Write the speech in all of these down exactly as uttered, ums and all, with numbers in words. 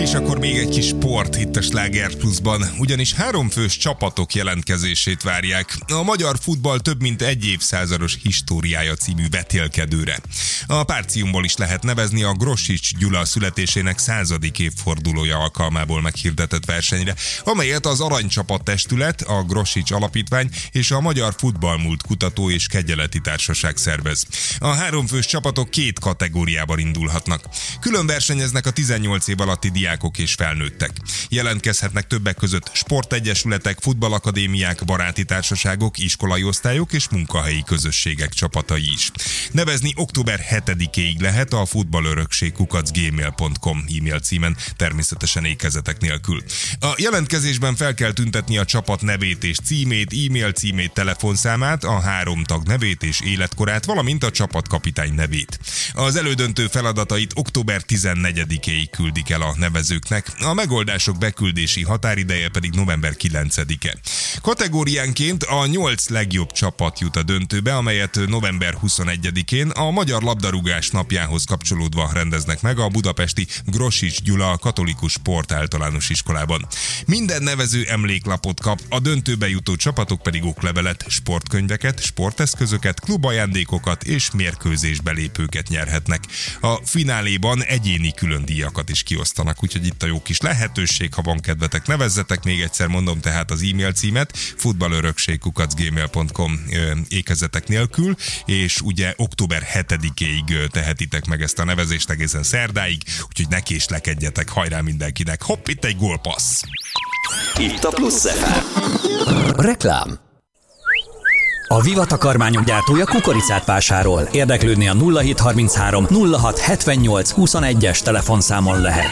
És akkor még egy kis sport itt a Sláger Pluszban, ugyanis háromfős csapatok jelentkezését várják a magyar futball több mint egy évszázados históriája című vetélkedőre. A Párciumból is lehet nevezni a Grosics Gyula születésének századik évfordulója alkalmából meghirdetett versenyre, amelyet az Aranycsapat Testület, a Grosics Alapítvány és a Magyar Futballmúlt Kutató és Kegyeleti Társaság szervez. A háromfős csapatok két kategóriában indulhatnak. Külön versenyeznek a tizennyolc év alatti diákok és felnőttek. Jelentkezhetnek többek között sportegyesületek, futballakadémiák, baráti társaságok, iskolai osztályok és munkahelyi közösségek csapatai is. Nevezni október hetedikéig lehet a futballörökség kukac gmail pont com e-mail címen, természetesen ékezetek nélkül. A jelentkezésben fel kell tüntetni a csapat nevét és címét, e-mail címét, telefonszámát, a három tag nevét és életkorát, valamint a csapatkapitány nevét. Az elődöntő feladatait október tizennegyedikéig küldik el a nevezőknek, a megoldások beküldési határideje pedig november kilencedike. Kategóriánként a nyolc legjobb csapat jut a döntőbe, amelyet november huszonegyedikén a Magyar Labdarúgás napjához kapcsolódva rendeznek meg a budapesti Grosics Gyula Katolikus Sport Általános Iskolában. Minden nevező emléklapot kap, a döntőbe jutó csapatok pedig oklevelet, sportkönyveket, sporteszközöket, klubajándékokat és mérkőzésbelépőket nyerhetnek. A fináléban egyéni külön díjakat is kiosztanak, úgyhogy itt a jó kis lehetőség, ha van kedvetek, nevezzetek, még egyszer mondom tehát az e-mail címet, futballörökség kukac gmail pont com ékezetek nélkül, és ugye október hetedikéig tehetitek meg ezt a nevezést egészen szerdáig, úgyhogy ne késlekedjetek, hajrá mindenkinek, hopp, itt egy gólpassz! Itt a Plusz ef em. Reklám. A Viva takarmányok gyártója kukoricát vásárol. Érdeklődni a nulla hét harminchárom nulla hat hetvennyolc huszonegyes telefonszámon lehet.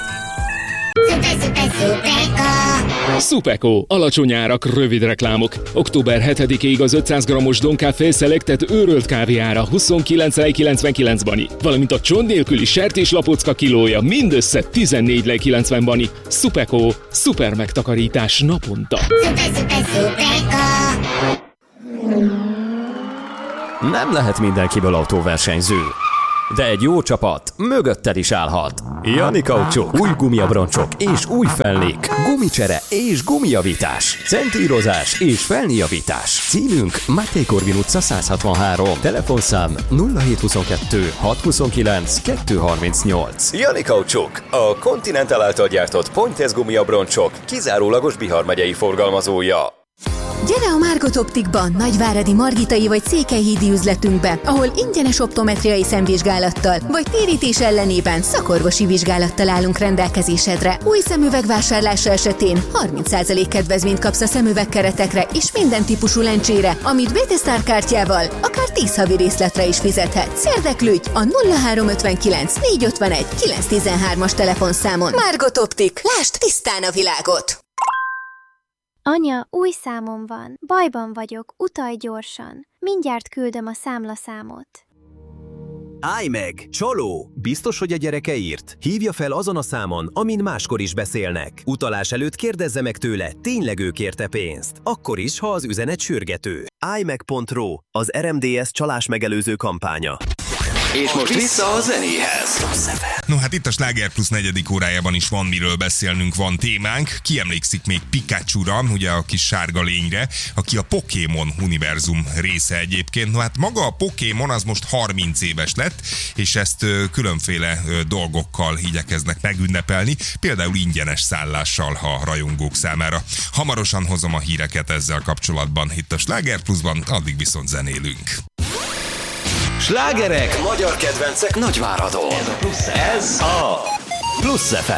Szupeko. Alacsony árak, rövid reklámok. október hetedikéig az ötszáz grammos Don Café Selected őrölt kávéára huszonkilenc lej kilencvenkilence bani, valamint a csont nélküli sertéslapocka kilója mindössze tizennégy lej kilencven bani. Szupeko. Szuper megtakarítás naponta. Szuper, szuper, Szupeko. Nem lehet mindenkiből autóversenyző, de egy jó csapat mögötted is állhat. Jani Kaucsok, új gumiabroncsok és új felnék, gumicsere és gumijavítás, centírozás és felnijavítás. Címünk Máté Korvin utca száz hatvanhárom, telefonszám nulla hét huszonkettő hat huszonkilenc kettő harmincnyolc. Jani Kaucsok, a Continental által gyártott Pointes gumiabroncsok kizárólagos Bihar megyei forgalmazója. Gyere a Margot Optikban, Nagyváradi, Margitai vagy Székelyhídi üzletünkbe, ahol ingyenes optometriai szemvizsgálattal vagy térítés ellenében szakorvosi vizsgálattal állunk rendelkezésedre. Új szemüveg vásárlása esetén harminc százalék kedvezményt kapsz a szemüvegkeretekre és minden típusú lencsére, amit bé té Star kártyával akár tíz havi részletre is fizethetsz. Érdeklődj a nulla három ötvenkilenc négy ötvenegy kilenc tizenhármas telefonszámon. Margot Optik, lásd tisztán a világot! Anya, új számom van. Bajban vagyok, utalj gyorsan. Mindjárt küldöm a számlaszámot. Állj meg! Csaló! Biztos, hogy a gyereke írt? Hívja fel azon a számon, amin máskor is beszélnek. Utalás előtt kérdezze meg tőle, tényleg ő kérte pénzt. Akkor is, ha az üzenet sürgető. állj meg pont ro, az er em dé es csalás megelőző kampánya. És most vissza a zenéhez. No hát itt a Sláger Plusz negyedik órájában is van miről beszélnünk, van témánk. Ki emlékszik még Pikachu-ra, ugye a kis sárga lényre, aki a Pokémon univerzum része egyébként. No hát maga a Pokémon az most harminc éves lett, és ezt ö, különféle ö, dolgokkal igyekeznek megünnepelni, például ingyenes szállással a rajongók számára. Hamarosan hozom a híreket ezzel kapcsolatban itt a Sláger Pluszban, addig viszont zenélünk. Slágerek, magyar kedvencek Nagyváradon. Ez a Plusz ef em.